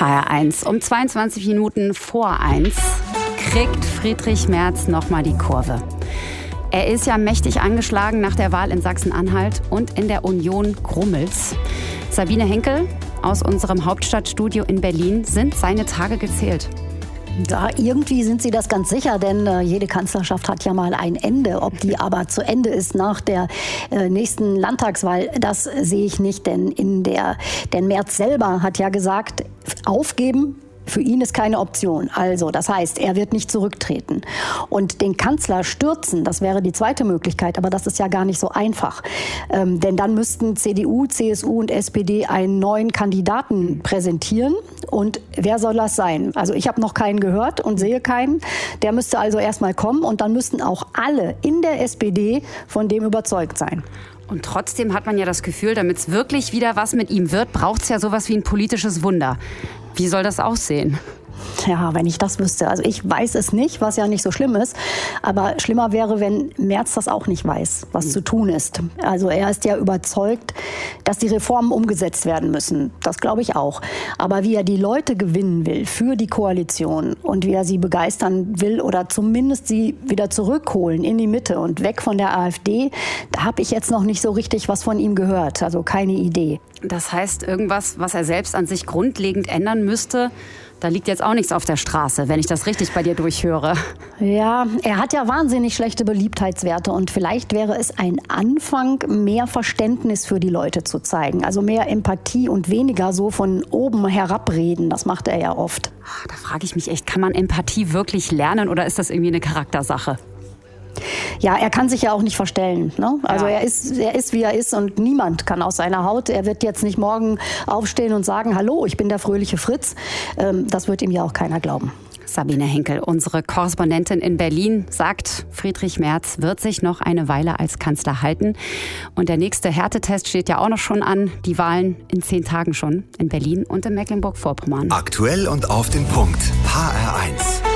HR1 um 22 Minuten vor 1 kriegt Friedrich Merz nochmal die Kurve. Er ist ja mächtig angeschlagen nach der Wahl in Sachsen-Anhalt und in der Union grummelt's. Sabine Henkel aus unserem Hauptstadtstudio in Berlin, sind seine Tage gezählt? Ja, irgendwie sind sie das ganz sicher, denn jede Kanzlerschaft hat ja mal ein Ende. Ob die aber zu Ende ist nach der nächsten Landtagswahl, das sehe ich nicht, denn Merz selber hat ja gesagt, aufgeben für ihn ist keine Option. Also, das heißt, er wird nicht zurücktreten. Und den Kanzler stürzen, das wäre die zweite Möglichkeit, aber das ist ja gar nicht so einfach. Denn dann müssten CDU, CSU und SPD einen neuen Kandidaten präsentieren. Und wer soll das sein? Also ich habe noch keinen gehört und sehe keinen. Der müsste also erstmal kommen und dann müssten auch alle in der SPD von dem überzeugt sein. Und trotzdem hat man ja das Gefühl, damit es wirklich wieder was mit ihm wird, braucht es ja sowas wie ein politisches Wunder. Wie soll das aussehen? Ja, wenn ich das wüsste. Also ich weiß es nicht, was ja nicht so schlimm ist. Aber schlimmer wäre, wenn Merz das auch nicht weiß, was zu tun ist. Also er ist ja überzeugt, dass die Reformen umgesetzt werden müssen. Das glaube ich auch. Aber wie er die Leute gewinnen will für die Koalition und wie er sie begeistern will oder zumindest sie wieder zurückholen in die Mitte und weg von der AfD, da habe ich jetzt noch nicht so richtig was von ihm gehört. Also keine Idee. Das heißt, irgendwas, was er selbst an sich grundlegend ändern müsste, da liegt jetzt auch nichts auf der Straße, wenn ich das richtig bei dir durchhöre. Ja, er hat ja wahnsinnig schlechte Beliebtheitswerte und vielleicht wäre es ein Anfang, mehr Verständnis für die Leute zu zeigen. Also mehr Empathie und weniger so von oben herabreden. Das macht er ja oft. Da frage ich mich echt, kann man Empathie wirklich lernen oder ist das irgendwie eine Charaktersache? Ja, er kann sich ja auch nicht verstellen. Ne? Also ja. er ist, wie er ist und niemand kann aus seiner Haut. Er wird jetzt nicht morgen aufstehen und sagen, hallo, ich bin der fröhliche Fritz. Das wird ihm ja auch keiner glauben. Sabine Henkel, unsere Korrespondentin in Berlin, sagt, Friedrich Merz wird sich noch eine Weile als Kanzler halten. Und der nächste Härtetest steht ja auch noch schon an. Die Wahlen in 10 Tagen schon in Berlin und in Mecklenburg-Vorpommern. Aktuell und auf den Punkt. HR1.